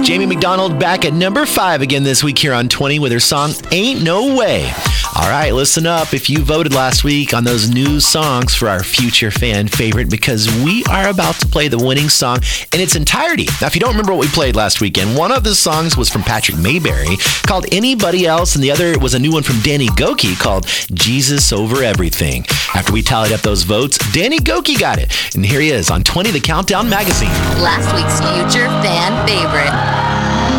Jamie McDonald back at number 5 again this week here on 20 with her song Ain't No Way. All right, listen up if you voted last week on those new songs for our future fan favorite, because we are about to play the winning song in its entirety. Now, if you don't remember what we played last weekend, one of the songs was from Patrick Mayberry called Anybody Else, and the other was a new one from Danny Gokey called Jesus Over Everything. After we tallied up those votes, Danny Gokey got it. And here he is on 20 The Countdown Magazine. Last week's future fan favorite.